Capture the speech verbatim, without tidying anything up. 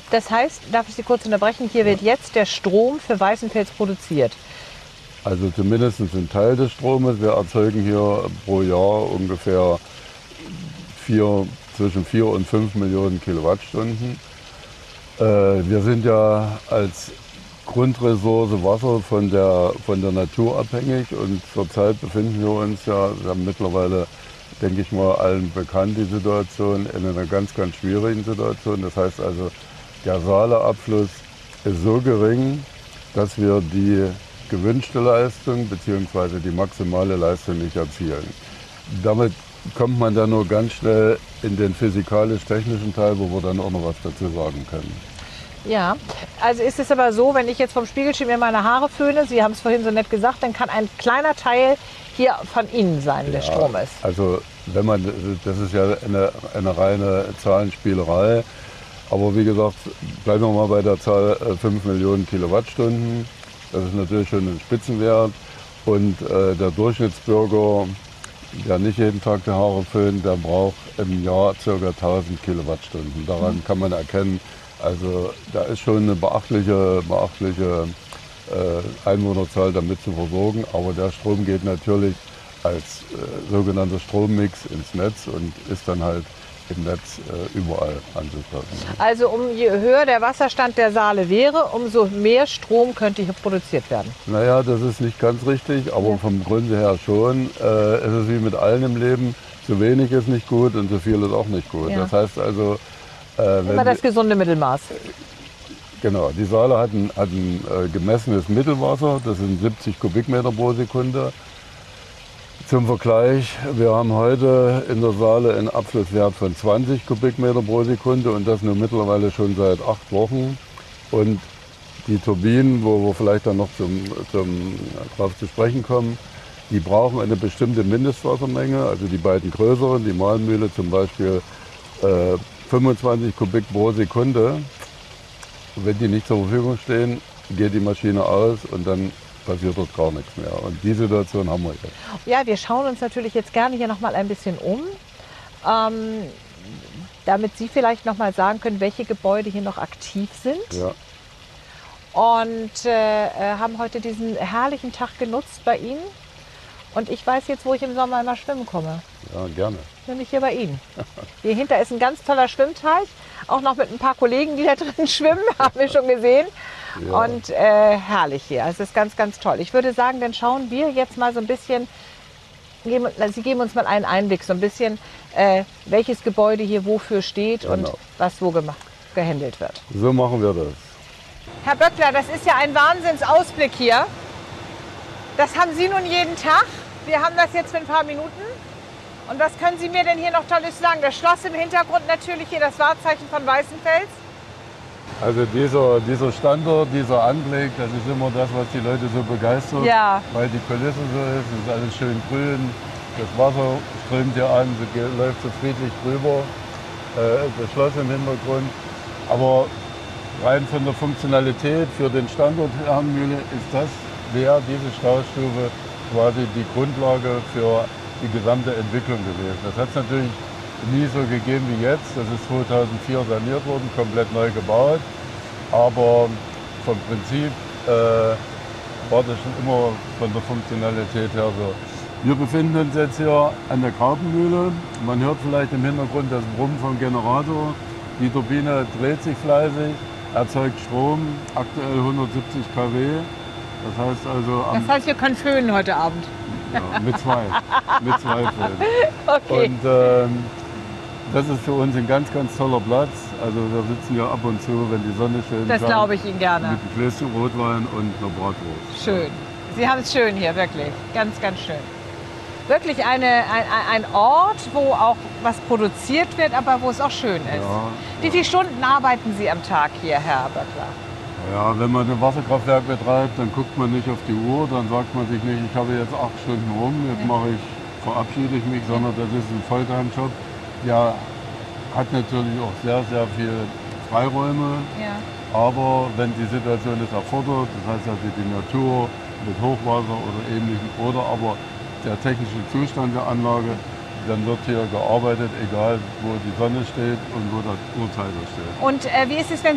Das heißt, darf ich Sie kurz unterbrechen, hier wird jetzt der Strom für Weißenfels produziert. Also zumindest ein Teil des Stromes. Wir erzeugen hier pro Jahr ungefähr vier, zwischen vier und fünf Millionen Kilowattstunden. Äh, wir sind ja als Grundressource Wasser von der, von der Natur abhängig und zurzeit befinden wir uns ja, wir haben mittlerweile, denke ich mal, allen bekannt die Situation, in einer ganz, ganz schwierigen Situation. Das heißt also, der Saale-Abfluss ist so gering, dass wir die gewünschte Leistung bzw. die maximale Leistung nicht erzielen. Damit kommt man dann nur ganz schnell in den physikalisch-technischen Teil, wo wir dann auch noch was dazu sagen können. Ja, also ist es aber so, wenn ich jetzt vom Spiegelschirm mir meine Haare föhne, Sie haben es vorhin so nett gesagt, dann kann ein kleiner Teil hier von Ihnen sein, ja, der Strom ist. Also wenn man, das ist ja eine, eine reine Zahlenspielerei, aber wie gesagt, bleiben wir mal bei der Zahl fünf Millionen Kilowattstunden. Das ist natürlich schon ein Spitzenwert und äh, der Durchschnittsbürger, der nicht jeden Tag die Haare föhnt, der braucht im Jahr ca. tausend Kilowattstunden. Daran mhm. kann man erkennen, also da ist schon eine beachtliche, beachtliche äh, Einwohnerzahl damit zu versorgen, aber der Strom geht natürlich als äh, sogenannter Strommix ins Netz und ist dann halt im Netz äh, überall anzuschließen. Also um je höher der Wasserstand der Saale wäre, umso mehr Strom könnte hier produziert werden. Naja, das ist nicht ganz richtig, aber ja. vom Grunde her schon. Äh, es ist wie mit allem im Leben, zu wenig ist nicht gut und zu viel ist auch nicht gut. Ja. Das heißt also... Äh, Immer das gesunde Mittelmaß. Genau, die Saale hat ein, hat ein äh, gemessenes Mittelwasser, das sind siebzig Kubikmeter pro Sekunde. Zum Vergleich, wir haben heute in der Saale einen Abflusswert von zwanzig Kubikmeter pro Sekunde und das nun mittlerweile schon seit acht Wochen. Und die Turbinen, wo wir vielleicht dann noch zum, zum, drauf zu sprechen kommen, die brauchen eine bestimmte Mindestwassermenge. Also die beiden größeren, die Mahlmühle zum Beispiel, äh, fünfundzwanzig Kubik pro Sekunde. Und wenn die nicht zur Verfügung stehen, geht die Maschine aus und dann passiert dort gar nichts mehr. Und die Situation haben wir jetzt. Ja, wir schauen uns natürlich jetzt gerne hier noch mal ein bisschen um, ähm, damit Sie vielleicht noch mal sagen können, welche Gebäude hier noch aktiv sind. Ja. Und äh, haben heute diesen herrlichen Tag genutzt bei Ihnen. Und ich weiß jetzt, wo ich im Sommer immer schwimmen komme. Ja, gerne. Nämlich hier bei Ihnen. Hier hinter ist ein ganz toller Schwimmteich, auch noch mit ein paar Kollegen, die da drin schwimmen, haben wir schon gesehen. Ja. Und äh, herrlich hier, es ist ganz, ganz toll. Ich würde sagen, dann schauen wir jetzt mal so ein bisschen, geben, Sie geben uns mal einen Einblick, so ein bisschen, äh, welches Gebäude hier wofür steht und genau. was wo gemacht, gehandelt wird. So machen wir das. Herr Böckler, das ist ja ein Wahnsinnsausblick hier. Das haben Sie nun jeden Tag. Wir haben das jetzt für ein paar Minuten. Und was können Sie mir denn hier noch Tolles sagen? Das Schloss im Hintergrund natürlich hier, das Wahrzeichen von Weißenfels. Also dieser, dieser Standort, dieser Anblick, das ist immer das, was die Leute so begeistert. Ja. Weil die Kulisse so ist, es ist alles schön grün. Das Wasser strömt hier an, so läuft so friedlich drüber. Äh, das Schloss im Hintergrund. Aber rein von der Funktionalität für den Standort Herrenmühle ist das, wäre diese Staustufe quasi die Grundlage für die gesamte Entwicklung gewesen. Das hat es natürlich nie so gegeben wie jetzt. Das ist zweitausendvier saniert worden, komplett neu gebaut. Aber vom Prinzip äh, war das schon immer von der Funktionalität her so. Wir befinden uns jetzt hier an der Graupenmühle. Man hört vielleicht im Hintergrund das Brummen vom Generator. Die Turbine dreht sich fleißig, erzeugt Strom, aktuell hundertsiebzig Kilowatt. Das heißt also... Am das heißt, wir können föhnen heute Abend. Ja, mit zwei. mit zwei Föhnen. Okay. Und ähm, das ist für uns ein ganz, ganz toller Platz. Also wir sitzen hier ab und zu, wenn die Sonne schön scheint. Das glaube ich Ihnen gerne. Mit einem Gläschen Rotwein und einer Bratwurst. Schön. Sie haben es schön hier, wirklich. Ganz, ganz schön. Wirklich eine, ein, ein Ort, wo auch was produziert wird, aber wo es auch schön ist. Ja, Wie ja. viele Stunden arbeiten Sie am Tag hier, Herr Böckler? Ja, wenn man ein Wasserkraftwerk betreibt, dann guckt man nicht auf die Uhr, dann sagt man sich nicht, ich habe jetzt acht Stunden rum, jetzt mache ich, verabschiede ich mich, sondern das ist ein Volltime-Job. Der hat natürlich auch sehr, sehr viele Freiräume, ja. aber wenn die Situation es erfordert, das heißt also die Natur mit Hochwasser oder ähnlichem, oder aber der technische Zustand der Anlage, dann wird hier gearbeitet, egal wo die Sonne steht und wo der Uhrzeiger steht. Und äh, wie ist es, wenn